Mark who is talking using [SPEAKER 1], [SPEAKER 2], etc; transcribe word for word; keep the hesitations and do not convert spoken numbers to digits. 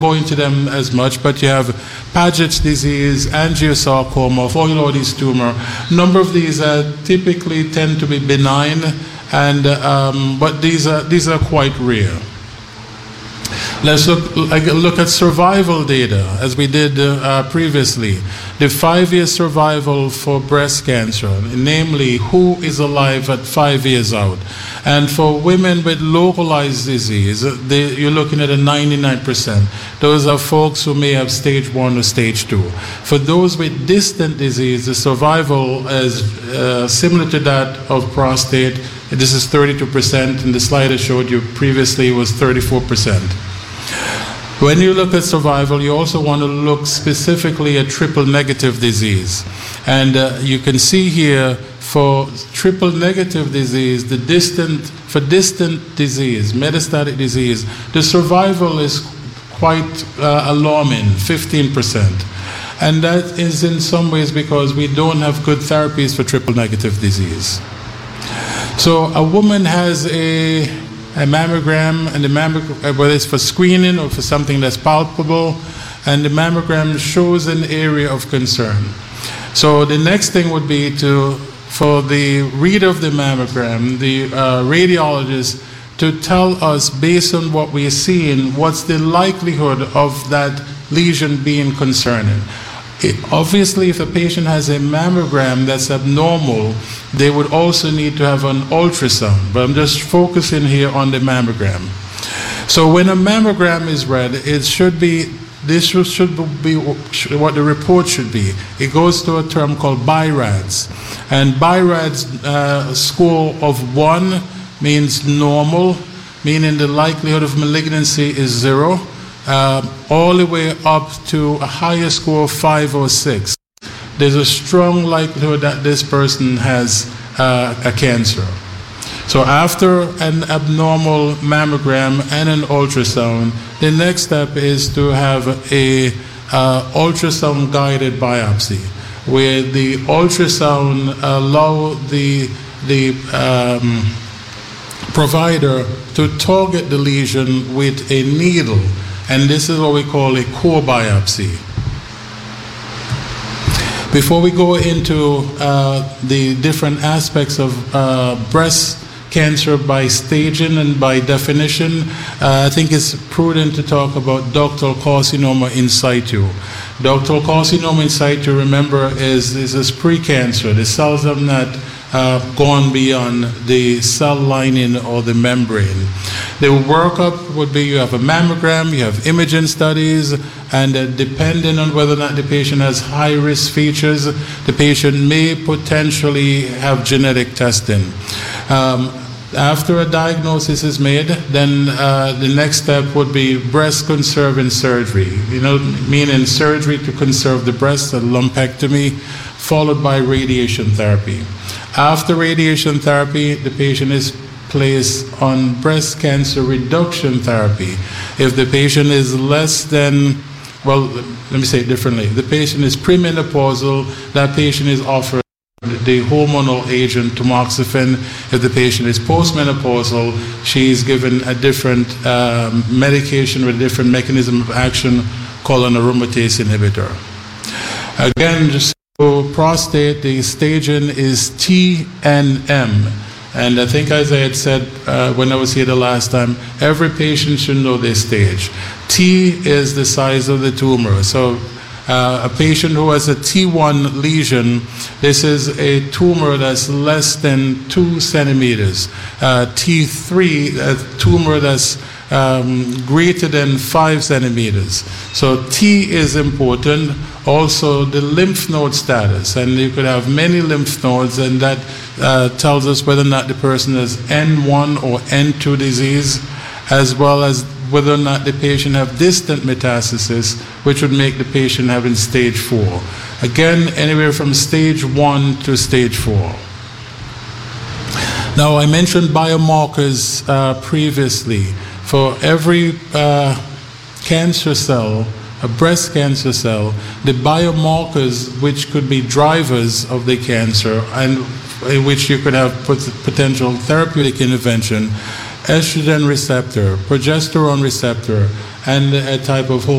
[SPEAKER 1] go into them as much, but you have Paget's disease, angiosarcoma, Foyloides tumor. A number of these uh, typically tend to be benign, and um, but these are these are quite rare. Let's look look at survival data, as we did uh, previously. The five-year survival for breast cancer, namely who is alive at five years out. And for women with localized disease, they, you're looking at a ninety-nine percent. Those are folks who may have stage one or stage two. For those with distant disease, the survival is uh, similar to that of prostate. This is thirty-two percent, and the slide I showed you previously was thirty-four percent. When you look at survival, you also want to look specifically at triple negative disease. And uh, you can see here for triple negative disease, the distant, for distant disease, metastatic disease, the survival is quite uh, alarming, fifteen percent. And that is in some ways because we don't have good therapies for triple negative disease. So a woman has a a mammogram, and the mammogram, whether it's for screening or for something that's palpable, and the mammogram shows an area of concern. So the next thing would be to, for the reader of the mammogram, the uh, radiologist, to tell us, based on what we're seeing, what's the likelihood of that lesion being concerning. It, obviously, if a patient has a mammogram that's abnormal, they would also need to have an ultrasound. But I'm just focusing here on the mammogram. So when a mammogram is read, it should be, this should be what the report should be. It goes to a term called B I R A D S. And B I R A D S uh, score of one means normal, meaning the likelihood of malignancy is zero. Uh, all the way up to a higher score of five or six. There's a strong likelihood that this person has uh, a cancer. So after an abnormal mammogram and an ultrasound, the next step is to have a uh, ultrasound guided biopsy, where the ultrasound allow the the um, provider to target the lesion with a needle. And this is what we call a core biopsy. Before we go into uh, the different aspects of uh, breast cancer by staging and by definition, uh, I think it's prudent to talk about ductal carcinoma in situ. Ductal carcinoma in situ, remember, is, is this precancer. The cells have not uh, gone beyond the cell lining or the membrane. The workup would be you have a mammogram, you have imaging studies, and uh, depending on whether or not the patient has high-risk features, the patient may potentially have genetic testing. Um, after a diagnosis is made, then uh, the next step would be breast conserving surgery, you know, meaning surgery to conserve the breast, a lumpectomy, followed by radiation therapy. After radiation therapy, the patient is placed on breast cancer reduction therapy. If the patient is less than, well, let me say it differently. If the patient is premenopausal, that patient is offered the hormonal agent tamoxifen. If the patient is postmenopausal, she is given a different um, medication with a different mechanism of action called an aromatase inhibitor. Again, just for prostate, the staging is T N M. And I think, as I had said uh, when I was here the last time, every patient should know their stage. T is the size of the tumor. So uh, a patient who has a T one lesion, this is a tumor that's less than two centimeters. Uh, T three, a tumor that's um, greater than five centimeters. So T is important. Also the lymph node status, and you could have many lymph nodes, and that uh, tells us whether or not the person has N one or N two disease, as well as whether or not the patient have distant metastasis, which would make the patient having stage four. Again, anywhere from stage one to stage four. Now, I mentioned biomarkers uh, previously. For every uh, cancer cell, a breast cancer cell, the biomarkers which could be drivers of the cancer and in which you could have potential therapeutic intervention, estrogen receptor, progesterone receptor, and a type of